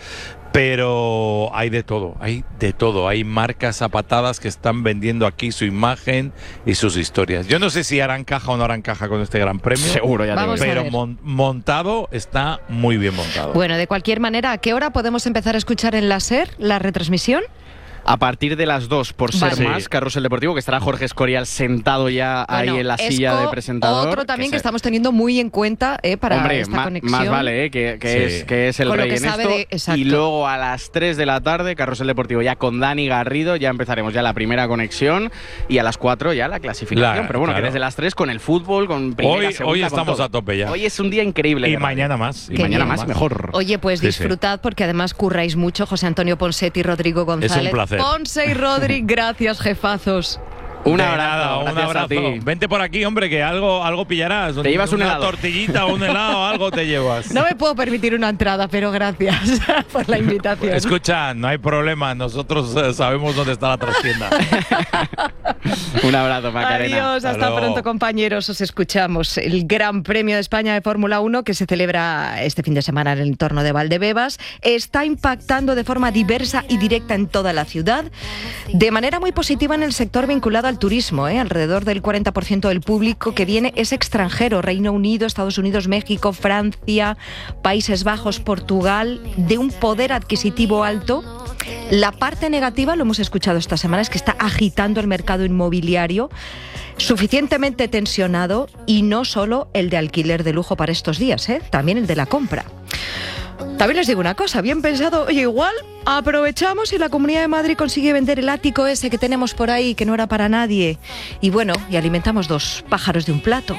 [SPEAKER 16] pero hay de todo, hay de todo, hay marcas a patadas que están vendiendo aquí su imagen y sus historias. Yo no sé si harán caja o no harán caja con este Gran Premio.
[SPEAKER 17] Seguro, ya te
[SPEAKER 14] Vamos
[SPEAKER 17] digo.
[SPEAKER 14] a
[SPEAKER 16] Pero
[SPEAKER 14] ver.
[SPEAKER 16] mon- montado está muy bien montado.
[SPEAKER 14] Bueno, de cualquier manera, ¿a qué hora podemos empezar a escuchar en la SER la retransmisión?
[SPEAKER 17] A partir de las dos, por ser
[SPEAKER 14] Vale.
[SPEAKER 17] más, Carrusel Deportivo, que estará Jorge Escorial sentado ya
[SPEAKER 14] Bueno,
[SPEAKER 17] ahí en la
[SPEAKER 14] Esco,
[SPEAKER 17] silla de presentador.
[SPEAKER 14] Otro también que,
[SPEAKER 17] se-
[SPEAKER 14] estamos teniendo muy en cuenta eh, para
[SPEAKER 17] Hombre,
[SPEAKER 14] esta
[SPEAKER 17] ma-
[SPEAKER 14] conexión.
[SPEAKER 17] más vale, eh, que, que
[SPEAKER 16] Sí.
[SPEAKER 17] es, que es el
[SPEAKER 14] Con lo
[SPEAKER 17] rey
[SPEAKER 14] que
[SPEAKER 17] en
[SPEAKER 14] sabe
[SPEAKER 17] esto.
[SPEAKER 14] de- exacto.
[SPEAKER 17] Y luego a las tres de la tarde, Carrusel Deportivo ya con Dani Garrido, ya empezaremos ya la primera conexión y a las cuatro ya la clasificación.
[SPEAKER 16] La-
[SPEAKER 17] Pero bueno,
[SPEAKER 16] claro.
[SPEAKER 17] que desde las tres con el fútbol, con primera,
[SPEAKER 16] Hoy,
[SPEAKER 17] segunda,
[SPEAKER 16] hoy
[SPEAKER 17] con
[SPEAKER 16] estamos
[SPEAKER 17] todo.
[SPEAKER 16] a tope ya.
[SPEAKER 17] Hoy es un día increíble.
[SPEAKER 16] Y
[SPEAKER 17] de radio.
[SPEAKER 16] mañana más.
[SPEAKER 17] Y
[SPEAKER 14] Qué
[SPEAKER 17] mañana
[SPEAKER 14] bien.
[SPEAKER 17] más, mejor.
[SPEAKER 14] Oye, pues
[SPEAKER 16] Sí,
[SPEAKER 14] disfrutad porque además curráis mucho, José Antonio Ponsetti y Rodrigo González.
[SPEAKER 16] placer.
[SPEAKER 14] Ponce y Rodri, gracias, jefazos.
[SPEAKER 17] Un
[SPEAKER 16] De
[SPEAKER 17] abrazo,
[SPEAKER 16] nada, un
[SPEAKER 17] gracias a
[SPEAKER 16] abrazo.
[SPEAKER 17] ti.
[SPEAKER 16] Vente por aquí, hombre, que algo, algo pillarás.
[SPEAKER 17] Te llevas un
[SPEAKER 16] Una
[SPEAKER 17] helado.
[SPEAKER 16] tortillita o un helado, algo te llevas.
[SPEAKER 14] No me puedo permitir una entrada, pero gracias por la invitación.
[SPEAKER 16] Escucha, no hay problema. Nosotros eh, sabemos dónde está la trastienda.
[SPEAKER 17] Un abrazo, Macarena.
[SPEAKER 14] Adiós, hasta,
[SPEAKER 16] Hasta luego.
[SPEAKER 14] pronto, compañeros. Os escuchamos. El Gran Premio de España de Fórmula uno, que se celebra este fin de semana en el entorno de Valdebebas, está impactando de forma diversa y directa en toda la ciudad, de manera muy positiva en el sector vinculado al turismo. ¿eh? Alrededor del cuarenta por ciento del público que viene es extranjero. Reino Unido, Estados Unidos, México, Francia, Países Bajos, Portugal, de un poder adquisitivo alto. La parte negativa, lo hemos escuchado esta semana, es que está agitando el mercado inmobiliario, suficientemente tensionado, y no solo el de alquiler de lujo para estos días, ¿eh? también el de la compra. También les digo una cosa, bien pensado, oye, igual aprovechamos y la Comunidad de Madrid consigue vender el ático ese que tenemos por ahí, que no era para nadie, y bueno, y alimentamos dos pájaros de un plato.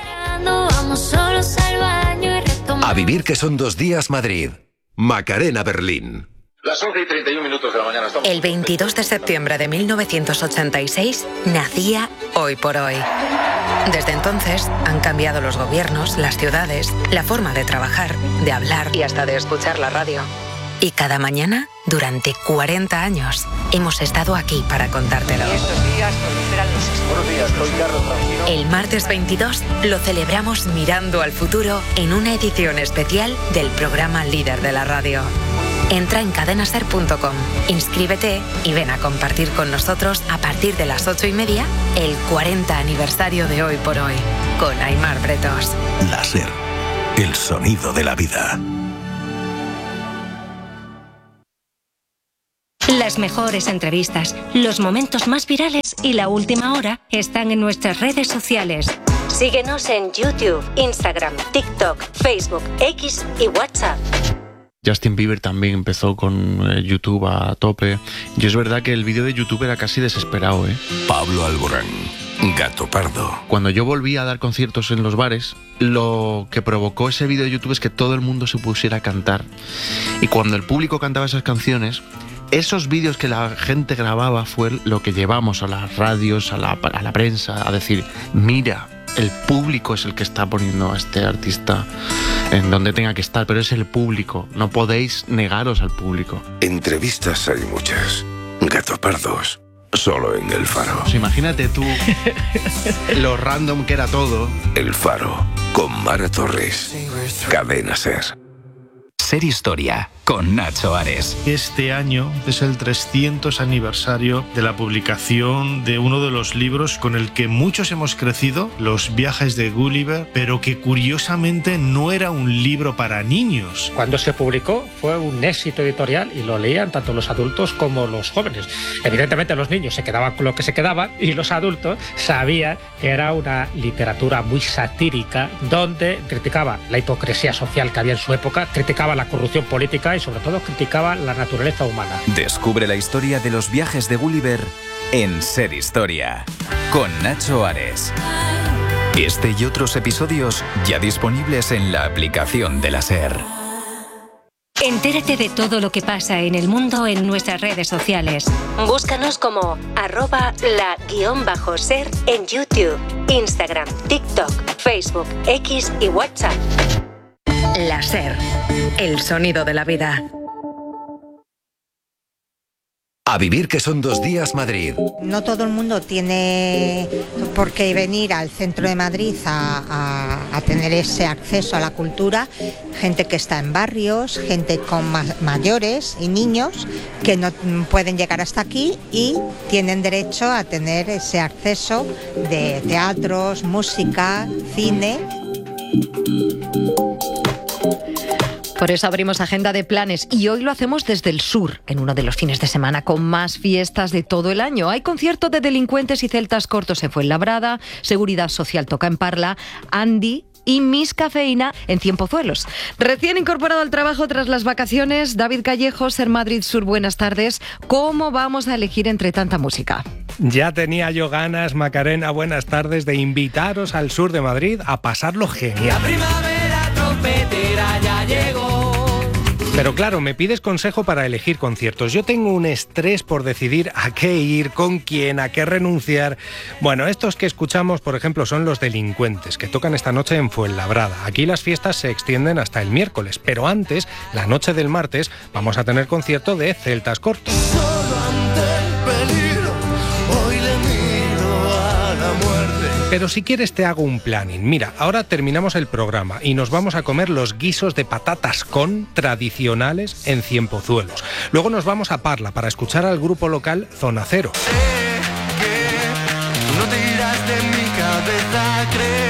[SPEAKER 3] A vivir que son dos días Madrid. Macarena Berlín.
[SPEAKER 10] Las once y treinta y un minutos de la mañana estamos.
[SPEAKER 4] El veintidós de septiembre de mil novecientos ochenta y seis nacía Hoy por Hoy. Desde entonces han cambiado los gobiernos, las ciudades, la forma de trabajar, de hablar y hasta de escuchar la radio. Y cada mañana, durante cuarenta años, hemos estado aquí para contártelo.
[SPEAKER 18] Estos días proliferan los... Buenos días, soy Carlos Francino.
[SPEAKER 4] El martes veintidós lo celebramos mirando al futuro en una edición especial del programa líder de la radio. Entra en cadena ser punto com, inscríbete y ven a compartir con nosotros a partir de las ocho y media el cuarenta aniversario de Hoy por Hoy, con Aimar Bretos.
[SPEAKER 19] La SER, el sonido de la vida.
[SPEAKER 20] Las mejores entrevistas, los momentos más virales y la última hora están en nuestras redes sociales. Síguenos en YouTube, Instagram, TikTok, Facebook, X y WhatsApp.
[SPEAKER 21] Justin Bieber también empezó con eh, YouTube a tope. Y es verdad que el vídeo de YouTube era casi desesperado, ¿eh?
[SPEAKER 19] Pablo Alborán, Gato Pardo.
[SPEAKER 21] Cuando yo volví a dar conciertos en los bares, lo que provocó ese vídeo de YouTube es que todo el mundo se pusiera a cantar. Y cuando el público cantaba esas canciones, esos vídeos que la gente grababa fue lo que llevamos a las radios, a la, a la prensa, a decir, mira, el público es el que está poniendo a este artista en donde tenga que estar, pero es el público, no podéis negaros al público.
[SPEAKER 6] Entrevistas hay muchas, Gato Pardos, solo en El Faro.
[SPEAKER 21] Pues imagínate tú lo random que era todo.
[SPEAKER 6] El Faro, con Mara Torres, Cadena Ser.
[SPEAKER 11] Ser Historia, con Nacho Ares.
[SPEAKER 22] Este año es el trescientos aniversario de la publicación de uno de los libros con el que muchos hemos crecido, Los viajes de Gulliver, pero que curiosamente no era un libro para niños.
[SPEAKER 23] Cuando se publicó fue un éxito editorial y lo leían tanto los adultos como los jóvenes. Evidentemente los niños se quedaban con lo que se quedaban y los adultos sabían que era una literatura muy satírica donde criticaba la hipocresía social que había en su época, criticaba la corrupción política y sobre todo criticaba la naturaleza humana.
[SPEAKER 11] Descubre la historia de los viajes de Gulliver en Ser Historia, con Nacho Ares. Este y otros episodios ya disponibles en la aplicación de la SER.
[SPEAKER 20] Entérate de todo lo que pasa en el mundo en nuestras redes sociales. Búscanos como arroba la guión bajo ser en YouTube, Instagram, TikTok, Facebook, X y WhatsApp.
[SPEAKER 4] La SER, el sonido de la vida.
[SPEAKER 3] A vivir que son dos días Madrid.
[SPEAKER 24] No todo el mundo tiene por qué venir al centro de Madrid a, a, a tener ese acceso a la cultura. Gente que está en barrios, gente con ma- mayores y niños que no pueden llegar hasta aquí y tienen derecho a tener ese acceso de teatros, música, cine.
[SPEAKER 14] Por eso abrimos agenda de planes y hoy lo hacemos desde el sur, en uno de los fines de semana con más fiestas de todo el año. Hay concierto de delincuentes y celtas cortos en Fuenlabrada, Seguridad Social toca en Parla, Andy y Miss Cafeína en Cienpozuelos. Recién incorporado al trabajo tras las vacaciones, David Callejo, Ser Madrid Sur, buenas tardes. ¿Cómo vamos a elegir entre tanta música?
[SPEAKER 25] Ya tenía yo ganas, Macarena, buenas tardes, de invitaros al sur de Madrid a pasarlo genial.
[SPEAKER 26] La primavera trompetera ya llegó.
[SPEAKER 25] Pero claro, me pides consejo para elegir conciertos. Yo tengo un estrés por decidir a qué ir, con quién, a qué renunciar. Bueno, estos que escuchamos, por ejemplo, son Los Delincuentes, que tocan esta noche en Fuenlabrada. Aquí las fiestas se extienden hasta el miércoles, pero antes, la noche del martes, vamos a tener concierto de celtas cortos.
[SPEAKER 26] Solo ante el peligro, hoy le miro a la muerte.
[SPEAKER 25] Pero si quieres te hago un planning. Mira, ahora terminamos el programa y nos vamos a comer los guisos de patatas con tradicionales en Cienpozuelos. Luego nos vamos a Parla para escuchar al grupo local Zona Cero.
[SPEAKER 26] Sé que no te irás de mi cabeza,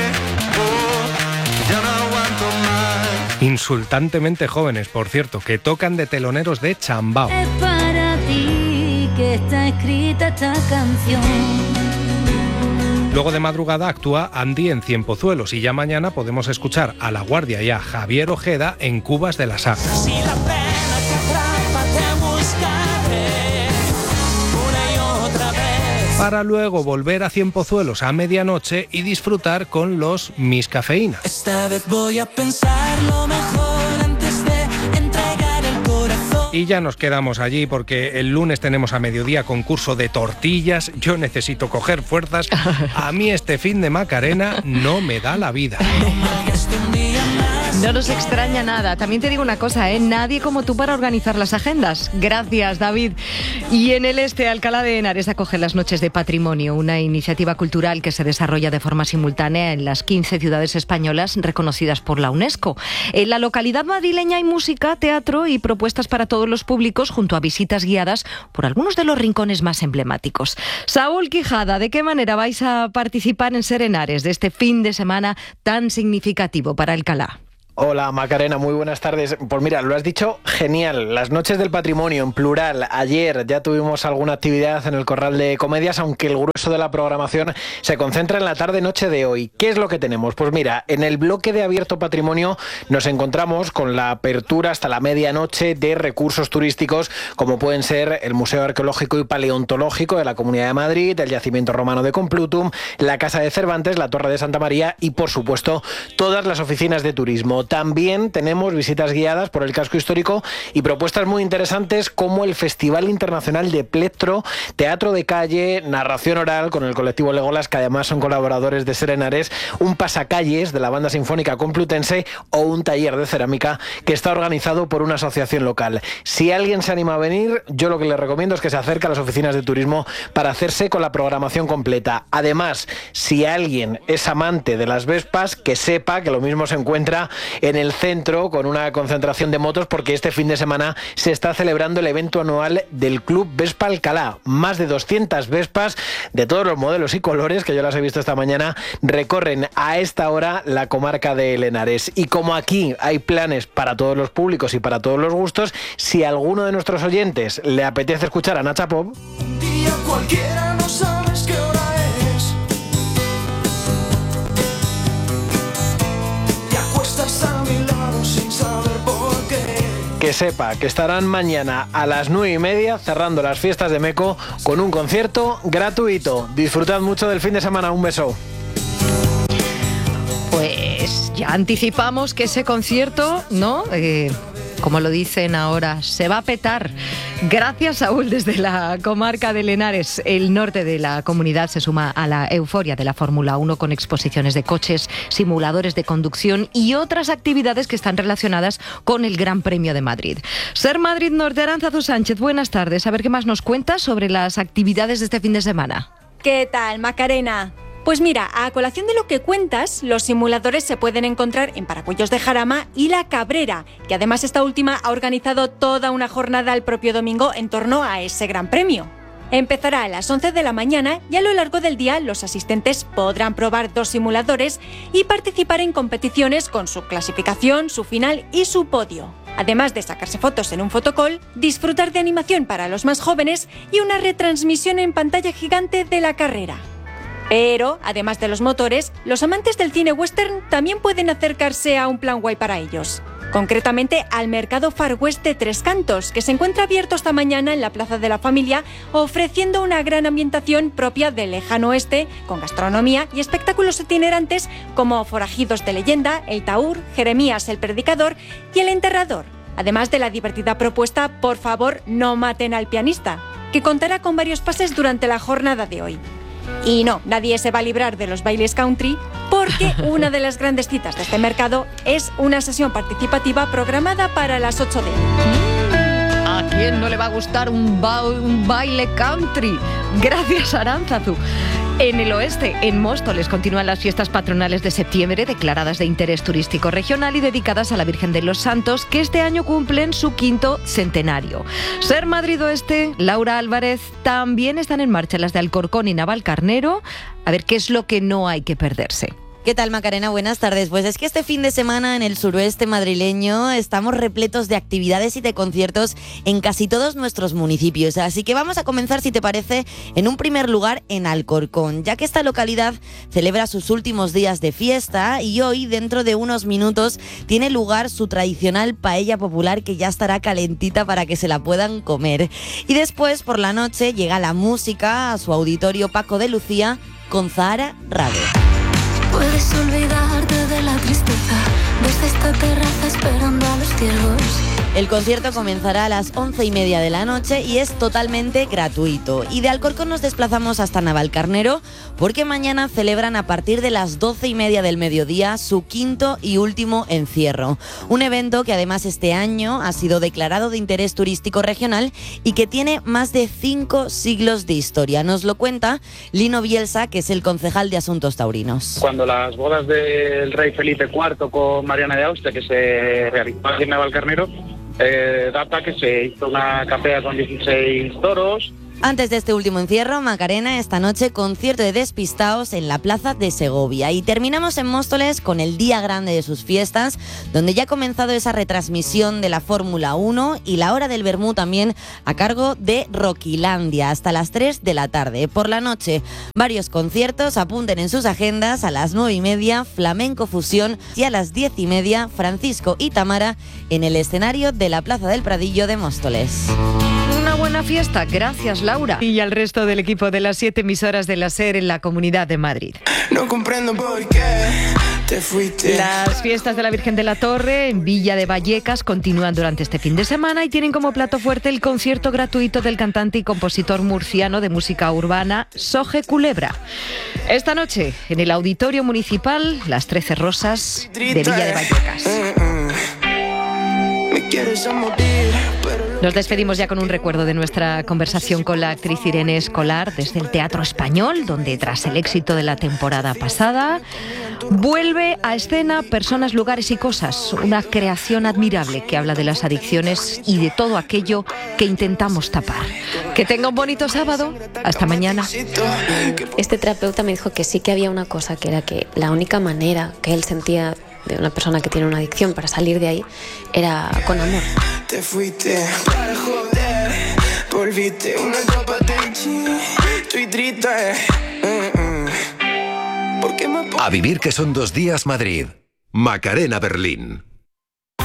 [SPEAKER 26] creo, ya no aguanto más.
[SPEAKER 25] Insultantemente jóvenes, por cierto, que tocan de teloneros de Chambao.
[SPEAKER 27] Es para ti que está escrita esta canción.
[SPEAKER 25] Luego de madrugada actúa Andy en Cienpozuelos y ya mañana podemos escuchar a La Guardia y a Javier Ojeda en Cubas de la Sagra.
[SPEAKER 26] Si la pena te atrapa, te buscaré una y otra vez.
[SPEAKER 25] Para luego volver a Cienpozuelos a medianoche y disfrutar con los Miss Cafeína.
[SPEAKER 26] Esta vez voy a pensar lo mejor antes de entregar el corazón.
[SPEAKER 25] Y ya nos quedamos allí porque el lunes tenemos a mediodía concurso de tortillas. Yo necesito coger fuerzas. A mí este fin de Macarena no me da la vida.
[SPEAKER 14] No nos extraña nada. También te digo una cosa, ¿eh? Nadie como tú para organizar las agendas. Gracias, David. Y en el este, Alcalá de Henares acoge las Noches de Patrimonio, una iniciativa cultural que se desarrolla de forma simultánea en las quince ciudades españolas reconocidas por la UNESCO. En la localidad madrileña hay música, teatro y propuestas para todos los públicos, junto a visitas guiadas por algunos de los rincones más emblemáticos. Saúl Quijada, ¿de qué manera vais a participar en Ser Henares de este fin de semana tan significativo para Alcalá?
[SPEAKER 1] Hola Macarena, muy buenas tardes. Pues mira, lo has dicho genial. Las Noches del Patrimonio en plural. Ayer ya tuvimos alguna actividad en el Corral de Comedias, aunque el grueso de la programación se concentra en la tarde-noche de hoy. ¿Qué es lo que tenemos? Pues mira, en el bloque de Abierto Patrimonio nos encontramos con la apertura hasta la medianoche de recursos turísticos, como pueden ser el Museo Arqueológico y Paleontológico de la Comunidad de Madrid, el Yacimiento Romano de Complutum, la Casa de Cervantes, la Torre de Santa María y, por supuesto, todas las oficinas de turismo. También tenemos visitas guiadas por el casco histórico y propuestas muy interesantes como el Festival Internacional de Plectro, teatro de calle, narración oral con el colectivo Legolas, que además son colaboradores de Ser Henares, un pasacalles de la Banda Sinfónica Complutense o un taller de cerámica que está organizado por una asociación local. Si alguien se anima a venir, yo lo que le recomiendo es que se acerque a las oficinas de turismo para hacerse con la programación completa. Además, si alguien es amante de las Vespas, que sepa que lo mismo se encuentra en el centro con una concentración de motos, porque este fin de semana se está celebrando el evento anual del Club Vespa Alcalá. Más de doscientas Vespas de todos los modelos y colores, que yo las he visto esta mañana, recorren a esta hora la comarca de Henares. Y como aquí hay planes para todos los públicos y para todos los gustos, si a alguno de nuestros oyentes le apetece escuchar a Nacha Pop,
[SPEAKER 26] Un día cualquiera no sabes qué hora es. Te acuestas a mi lado sin saber por qué.
[SPEAKER 1] que sepa que estarán mañana a las nueve y media cerrando las fiestas de Meco con un concierto gratuito. Disfrutad mucho del fin de semana. Un beso.
[SPEAKER 14] Pues ya anticipamos que ese concierto, ¿no? Eh, como lo dicen ahora, se va a petar. Gracias, Saúl, desde la comarca de Henares. El norte de la comunidad se suma a la euforia de la Fórmula uno con exposiciones de coches, simuladores de conducción y otras actividades que están relacionadas con el Gran Premio de Madrid. Ser Madrid Norte, Arantzazu Sánchez, buenas tardes. A ver qué más nos cuentas sobre las actividades de este fin de semana.
[SPEAKER 2] ¿Qué tal, Macarena? Pues mira, a colación de lo que cuentas, los simuladores se pueden encontrar en Paracuellos de Jarama y La Cabrera, que además esta última ha organizado toda una jornada el propio domingo en torno a ese gran premio. Empezará a las once de la mañana y a lo largo del día los asistentes podrán probar dos simuladores y participar en competiciones con su clasificación, su final y su podio. Además de sacarse fotos en un fotocall, disfrutar de animación para los más jóvenes y una retransmisión en pantalla gigante de la carrera. Pero, además de los motores, los amantes del cine western también pueden acercarse a un plan guay para ellos. Concretamente al Mercado Far West de Tres Cantos, que se encuentra abierto esta mañana en la Plaza de la Familia, ofreciendo una gran ambientación propia del lejano oeste, con gastronomía y espectáculos itinerantes como Forajidos de Leyenda, El Taur, Jeremías el Predicador y El Enterrador. Además de la divertida propuesta Por favor, no maten al pianista, que contará con varios pases durante la jornada de hoy. Y no, nadie se va a librar de los bailes country, porque una de las grandes citas de este mercado es una sesión participativa programada para las ocho de hoy.
[SPEAKER 14] ¿A quién no le va a gustar un, ba- un baile country? Gracias, Arantzazu. En el oeste, en Móstoles, continúan las fiestas patronales de septiembre, declaradas de interés turístico regional y dedicadas a la Virgen de los Santos, que este año cumplen su quinto centenario. Ser Madrid Oeste, Laura Álvarez, también están en marcha las de Alcorcón y Navalcarnero. A ver qué es lo que no hay que perderse.
[SPEAKER 5] ¿Qué tal, Macarena? Buenas tardes. Pues es que este fin de semana en el suroeste madrileño estamos repletos de actividades y de conciertos en casi todos nuestros municipios. Así que vamos a comenzar, si te parece, en un primer lugar en Alcorcón, ya que esta localidad celebra sus últimos días de fiesta y hoy, dentro de unos minutos, tiene lugar su tradicional paella popular, que ya estará calentita para que se la puedan comer. Y después, por la noche, llega la música a su auditorio Paco de Lucía con Zahara Rade.
[SPEAKER 27] Puedes olvidarte de la tristeza desde esta terraza esperando a los ciervos.
[SPEAKER 5] El concierto comenzará a las once y media de la noche y es totalmente gratuito. Y de Alcorcón nos desplazamos hasta Navalcarnero porque mañana celebran a partir de las doce y media del mediodía su quinto y último encierro. Un evento que además este año ha sido declarado de interés turístico regional y que tiene más de cinco siglos de historia. Nos lo cuenta Lino Bielsa, que es el concejal de Asuntos Taurinos.
[SPEAKER 7] Cuando las bodas del rey Felipe cuarto con Mariana de Austria, que se realizó aquí en Navalcarnero, Eh, data que se hizo una capea con dieciséis toros.
[SPEAKER 5] Antes de este último encierro, Macarena, esta noche concierto de Despistaos en la plaza de Segovia. Y terminamos en Móstoles con el día grande de sus fiestas, donde ya ha comenzado esa retransmisión de la Fórmula uno y la hora del vermú también a cargo de Rockilandia, hasta las tres de la tarde. Por la noche, varios conciertos, apunten en sus agendas: a las nueve y media, Flamenco Fusión, y a las diez y media, Francisco y Tamara en el escenario de la Plaza del Pradillo de Móstoles.
[SPEAKER 14] Una buena fiesta, gracias Laura. Y al resto del equipo de las siete emisoras de la SER en la Comunidad de Madrid.
[SPEAKER 26] No comprendo por qué te fuiste.
[SPEAKER 14] Las fiestas de la Virgen de la Torre en Villa de Vallecas continúan durante este fin de semana y tienen como plato fuerte el concierto gratuito del cantante y compositor murciano de música urbana Soje Culebra. Esta noche en el Auditorio Municipal Las Trece Rosas de Villa de Vallecas.
[SPEAKER 26] Me quieres a morir, pero...
[SPEAKER 14] Nos despedimos ya con un recuerdo de nuestra conversación con la actriz Irene Escolar desde el Teatro Español, donde tras el éxito de la temporada pasada vuelve a escena Personas, Lugares y Cosas, una creación admirable que habla de las adicciones y de todo aquello que intentamos tapar. Que tenga un bonito sábado. Hasta mañana.
[SPEAKER 8] Este terapeuta me dijo que sí que había una cosa, que era que la única manera que él sentía de una persona que tiene una adicción para salir de ahí era con amor.
[SPEAKER 26] Te fuiste para joder, volviste una copa de gin, estoy triste.
[SPEAKER 3] A vivir que son dos días Madrid. Macarena Berlín.